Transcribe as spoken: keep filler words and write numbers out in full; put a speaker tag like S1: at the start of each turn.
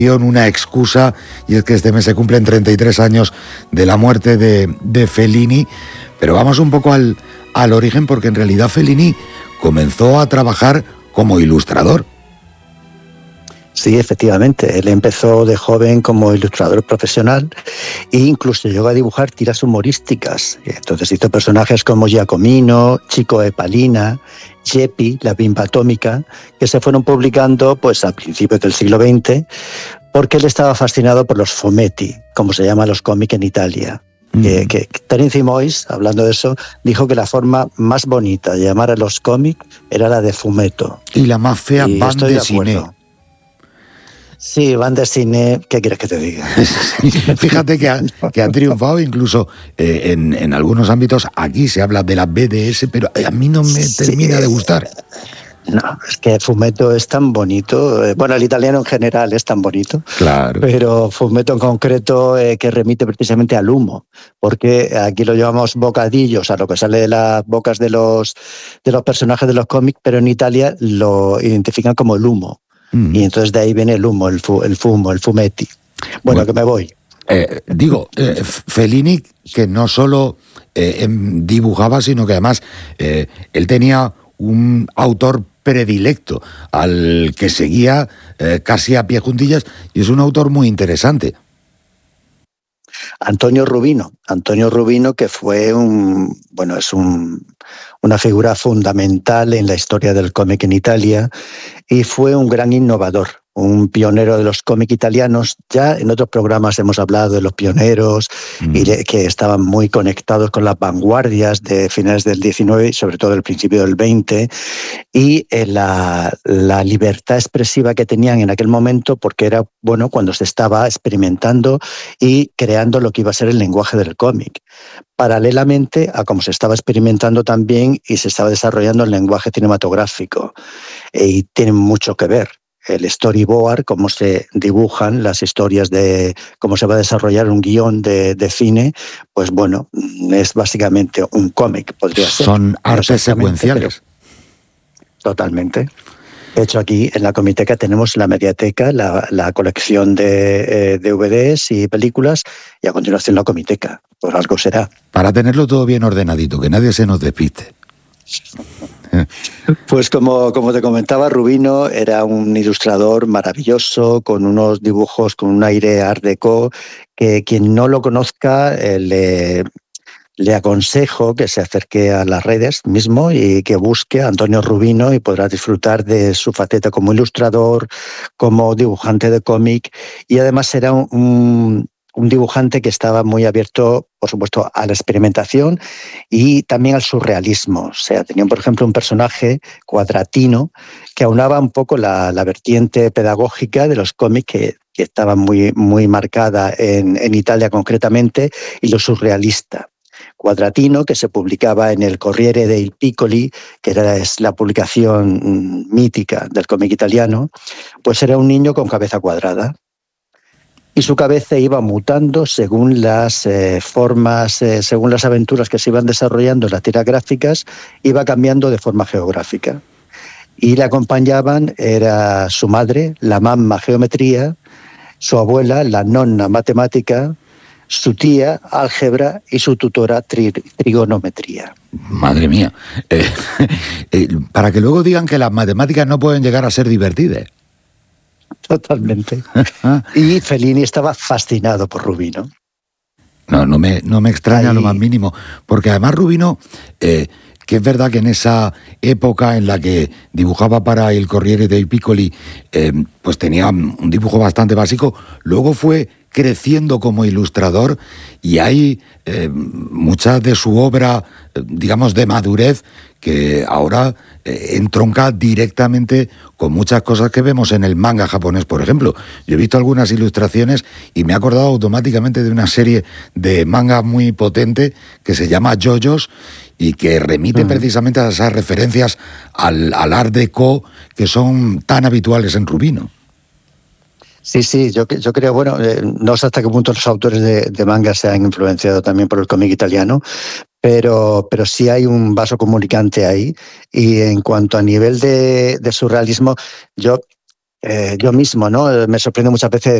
S1: una excusa, y es que este mes se cumplen treinta y tres años de la muerte de, de Fellini, pero vamos un poco al, al origen, porque en realidad Fellini comenzó a trabajar como ilustrador.
S2: Sí, efectivamente, él empezó de joven como ilustrador profesional e incluso llegó a dibujar tiras humorísticas. Entonces hizo personajes como Giacomino, Chico Epalina, Geppi, la Bimba Atómica, que se fueron publicando pues a principios del siglo veinte, porque él estaba fascinado por los fumetti, como se llaman los cómics en Italia. Mm. Que, que Terence Moyes, hablando de eso, dijo que la forma más bonita de llamar a los cómics era la de fumetto.
S1: Y la más fea, bande dessinée.
S2: Sí, bande dessinée, ¿qué quieres que te diga?
S1: Fíjate que ha, que ha triunfado incluso eh, en, en algunos ámbitos. Aquí se habla de la B D S, pero a mí no me sí. termina de gustar.
S2: No, es que fumetto es tan bonito. Bueno, el italiano en general es tan bonito.
S1: Claro.
S2: Pero fumetto en concreto eh, que remite precisamente al humo, porque aquí lo llamamos bocadillos, a lo que sale de las bocas de los, de los personajes de los cómics, pero en Italia lo identifican como el humo. Mm. Y entonces de ahí viene el humo, el, fu, el fumo, el fumetti. Bueno, bueno, que me voy.
S1: Eh, digo, eh, Fellini, que no solo eh, dibujaba, sino que además eh, él tenía un autor predilecto al que seguía eh, casi a pie juntillas, y es un autor muy interesante.
S2: Antonio Rubino, Antonio Rubino, que fue un, bueno, es un, una figura fundamental en la historia del cómic en Italia y fue un gran innovador, un pionero de los cómics italianos. Ya en otros programas hemos hablado de los pioneros mm. y de, que estaban muy conectados con las vanguardias de finales del diecinueve y sobre todo el principio del veinte, y eh, la, la libertad expresiva que tenían en aquel momento, porque era bueno cuando se estaba experimentando y creando lo que iba a ser el lenguaje del cómic, paralelamente a cómo se estaba experimentando también y se estaba desarrollando el lenguaje cinematográfico. Eh, y tienen mucho que ver. El storyboard, cómo se dibujan las historias de cómo se va a desarrollar un guión de, de cine, pues bueno, es básicamente un cómic, podría ser.
S1: Son artes secuenciales.
S2: Totalmente. De hecho, aquí en la Comiteca tenemos la mediateca, la, la colección de eh, D V Ds y películas, y a continuación la Comiteca. Pues algo será.
S1: Para tenerlo todo bien ordenadito, que nadie se nos despiste.
S2: Pues como, como te comentaba, Rubino era un ilustrador maravilloso, con unos dibujos, con un aire art déco, que quien no lo conozca eh, le, le aconsejo que se acerque a las redes mismo y que busque a Antonio Rubino, y podrá disfrutar de su faceta como ilustrador, como dibujante de cómic, y además era un, un un dibujante que estaba muy abierto, por supuesto, a la experimentación y también al surrealismo. O sea, tenían, por ejemplo, un personaje, Quadratino, que aunaba un poco la, la vertiente pedagógica de los cómics que, que estaba muy, muy marcada en, en Italia concretamente, y lo surrealista. Quadratino, que se publicaba en el Corriere dei Piccoli, que era es la publicación mítica del cómic italiano, pues era un niño con cabeza cuadrada. Y su cabeza iba mutando según las eh, formas, eh, según las aventuras que se iban desarrollando en las tiras gráficas, iba cambiando de forma geográfica. Y le acompañaban, era su madre, la mamma geometría, su abuela, la nonna matemática, su tía, álgebra, y su tutora, tri trigonometría.
S1: Madre mía. Eh, eh, para que luego digan que las matemáticas no pueden llegar a ser divertidas.
S2: Totalmente. Y Fellini estaba fascinado por Rubino.
S1: No, no me, no me extraña Ahí... lo más mínimo, porque además Rubino, eh, que es verdad que en esa época en la que dibujaba para el Corriere dei Piccoli, eh, pues tenía un dibujo bastante básico, luego fue creciendo como ilustrador, y hay eh, mucha de su obra, eh, digamos, de madurez, que ahora eh, entronca directamente con muchas cosas que vemos en el manga japonés, por ejemplo. Yo he visto algunas ilustraciones y me he acordado automáticamente de una serie de manga muy potente que se llama JoJo's, y que remite uh-huh. precisamente a esas referencias al, al art déco que son tan habituales en Rubino.
S2: Sí, sí, yo, yo creo, bueno, eh, no sé hasta qué punto los autores de, de manga se han influenciado también por el cómic italiano, pero, pero sí hay un vaso comunicante ahí. Y en cuanto a nivel de, de surrealismo, yo eh, yo mismo, ¿no? Me sorprende muchas veces